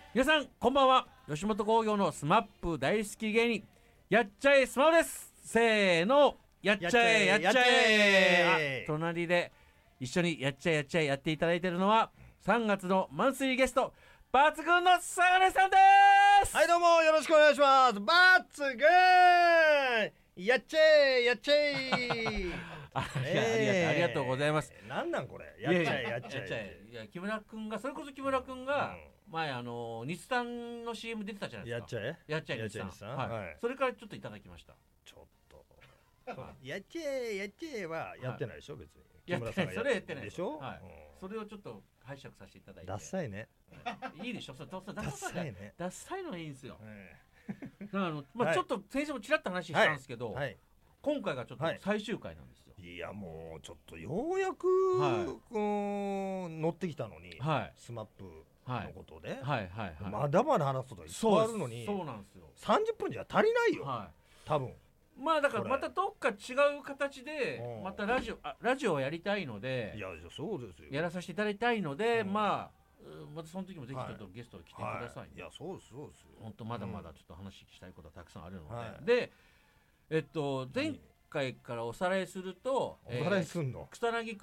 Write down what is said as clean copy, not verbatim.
皆さんこんばんは。吉本興業のスマップ大好き芸人やっちゃえスマブです。せーの、やっちゃえやっちゃえ。隣で一緒にやっちゃえやっちゃえやっていただいているのは3月のマンスリーゲスト抜群の相良さんです。 はい、どうもよろしくお願いします。バッツグーやっちゃえやっちゃえありがとうございます。 なんなんこれ、やっちゃえやっちゃえ。 いや木村君が、それこそ木村君が、前日産の CM 出てたじゃないですか。やっちゃえ日産、はい、それからちょっといただきました。 ちょっとやっちゃえやっちゃえはやってないでしょ、別に。 やってない、それやってないでしょ。 それをちょっと拝借させていただいて。 ダッサいね。 いいでしょ、ダッサいね。 ダッサいのがいいんですよ。ちょっと先生もちらっと話したんですけど、今回がちょっと最終回なんですよ。 いや、もうちょっとようやく乗ってきたのに、スマップのことでまだまだ話すことがいっぱいあるのに、 そうなんですよ。 30分じゃ足りないよ、多分。 まあだからまたどっか違う形でまたラジオをやりたいので、 いやそうですよ、 やらさせていただきたいので、またその時もぜひちょっとゲストに来てください。 いや、そうです本当まだまだちょっと話したいことはたくさんあるので、で前回からおさらいすると、 おさらいすんの、 草薙